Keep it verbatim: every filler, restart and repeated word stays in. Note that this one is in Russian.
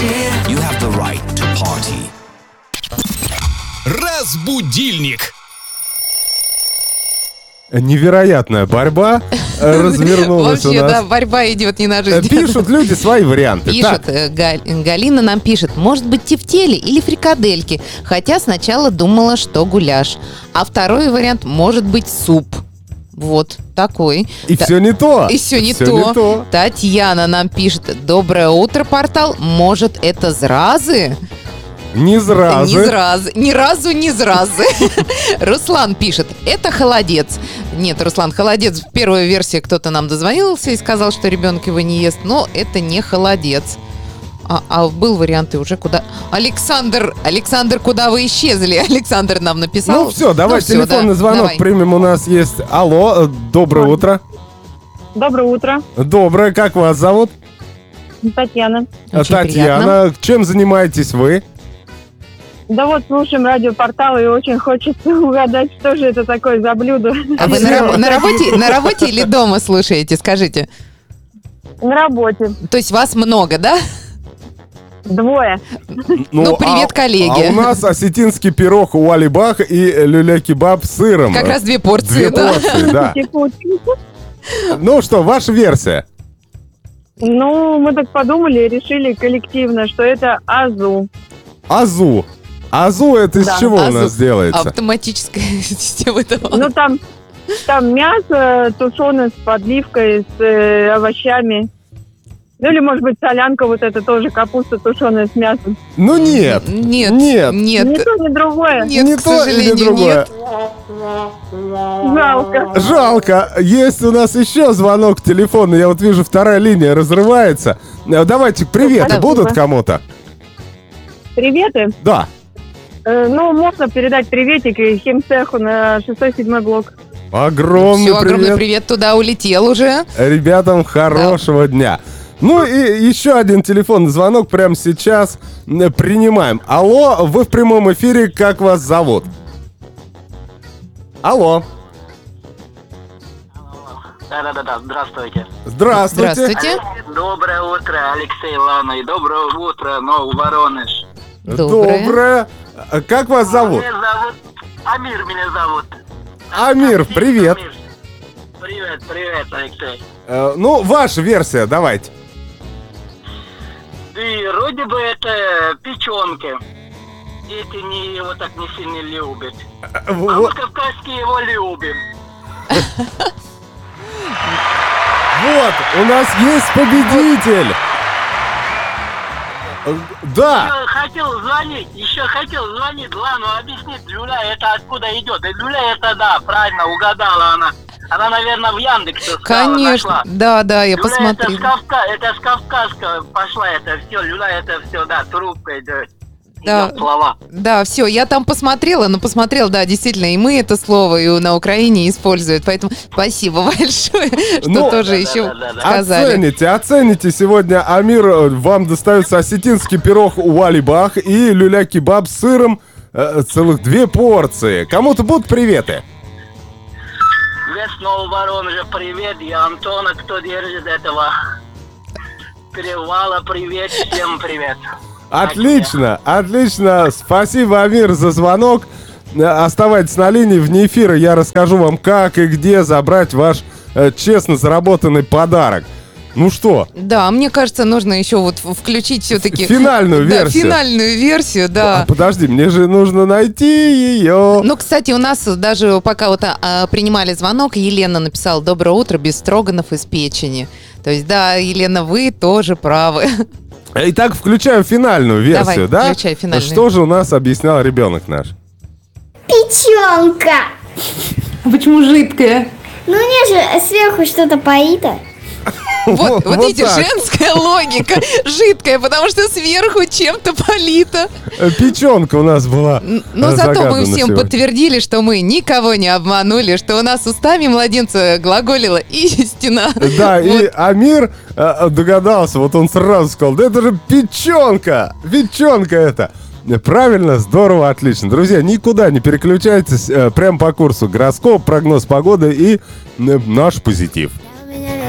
You have the right to party. Разбудильник. Невероятная борьба развернулась у Вообще, нас. да, борьба идет не на жизнь. Пишут люди свои варианты. Пишут, Так, э, Галь- Галина нам пишет, может быть, тефтели или фрикадельки, хотя сначала думала, что гуляш. А второй вариант может быть суп. Вот такой. и Та- все не то. И все не, Всё то. не то. Татьяна нам пишет, доброе утро, портал. Может, это зразы? Не Не сразу. зразы. Ни разу не зразы. Руслан пишет, это холодец. Нет, Руслан, холодец. В первой версии кто-то нам дозвонился и сказал, что ребенок его не ест. Но это не холодец. А, а был вариант и уже куда... Александр, Александр, куда вы исчезли? Александр нам написал. Ну все, давай Ну, всё, телефонный да, звонок давай. примем. У нас есть. Алло, э, доброе утро. Доброе утро, Доброе, как вас зовут? Татьяна. Очень Татьяна. Чем занимаетесь вы? Да вот слушаем радиопортал и очень хочется угадать, что же это такое за блюдо. А вы на, раб- на работе, на работе или дома слушаете, скажите? На работе. То есть вас много, да? Двое. Ну, привет, а- коллеги. А у нас осетинский пирог у Алибах и люля-кебаб с сыром. Как раз две порции, Две да? порции, да. Типа, Ну что, ваша версия? ну, мы так подумали и решили коллективно, что это азу. Азу. Азу это из Да, чего у азу. нас делается? Автоматическая система этого. Ну, там, там мясо тушеное с подливкой, с э, овощами. Ну, или, может быть, солянка вот эта тоже, капуста тушеная с мясом. Ну нет. Нет. Нет. Нет. Ни то, ни другое. Нет, не к то или сожалению, другое. нет. Жалко. Жалко. Есть у нас еще звонок телефона. Я вот вижу, вторая линия разрывается. Э, Давайте приветы Спасибо. будут кому-то? Приветы. Да. Э, ну, можно передать приветик и химцеху на шестой-седьмой блок. Огромный Все, огромный привет привет туда улетел уже. ребятам, хорошего дня. Ну и еще один телефонный звонок прямо сейчас э, принимаем. Алло, вы в прямом эфире, как вас зовут? Алло. Да-да-да, здравствуйте. Здравствуйте. Здравствуйте. Доброе утро, Алексей Лана, и доброе утро, Новый Воронеж. Доброе. Доброе. А Как вас зовут? Меня зовут Амир, меня зовут. Амир, привет. Амир. Привет, привет, Алексей. Э, Ну, ваша версия, давайте. И вроде бы это печенка. Дети не его так не сильно любят. Э, А мы Вот, кавказские его любим. вот, у нас есть победитель. Э, Да. Еще хотел звонить, еще хотел звонить Лану, объяснить, люля это откуда идет. И люля это, да, правильно угадала она. Она, наверное, в Яндексе сказала, Конечно. нашла. Да, да, я Люля посмотрела. Это с, Кавка... это с Кавказска пошла это все. Люля это все, да, трубка идет. Да. Идет слова. Да, все, я там посмотрела, ну посмотрела, да, действительно, и мы это слово и на Украине используют, поэтому спасибо большое, что Ну, тоже да, еще да, да, да. сказали. Оцените, оцените сегодня, Амир, э, вам достается осетинский пирог у Алибах и люля-кебаб с сыром, э, целых две порции. Кому-то будут приветы? Весь Нового Воронежа привет, и Антона, кто держит этого перевала, привет, всем привет. Отлично, отлично. Спасибо, Амир, за звонок. Э, Оставайтесь на линии, вне эфира я расскажу вам, как и где забрать ваш э, честно заработанный подарок. Ну что, Да, мне кажется, нужно еще вот в- включить все-таки... финальную Да, версию. финальную версию, А, да. подожди, мне же нужно найти ее. Ну, кстати, у нас даже пока вот а, принимали звонок, Елена написала «Доброе утро, без строганов из печени». То есть, да, Елена, вы тоже правы. Итак, включаем финальную версию, Давай, да? включай финальную. Что же у нас объяснял ребенок наш? Печенка. Почему жидкая? Ну, у нее же сверху что-то поито. Вот, вот видите, так. женская логика, жидкая, потому что сверху чем-то полито. Э, Печенка у нас была. Н- э, Но зато загадана мы всем сегодня. подтвердили, что мы никого не обманули, что у нас устами младенца глаголила истина. Да, и Вот. Амир э, догадался, вот он сразу сказал, да это же печенка, печенка это. Правильно, здорово, отлично. Друзья, никуда не переключайтесь, э, прям по курсу гороскоп, прогноз погоды и э, наш позитив.